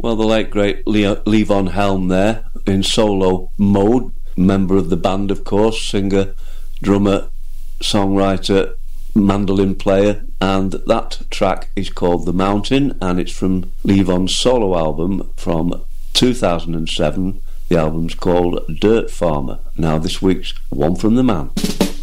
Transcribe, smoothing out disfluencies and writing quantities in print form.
Well, the late great Levon Helm there in solo mode, member of the band, of course, singer, drummer, songwriter, mandolin player, and that track is called The Mountain, and it's from Levon's solo album from 2007. The album's called Dirt Farmer. Now this week's One from the Man.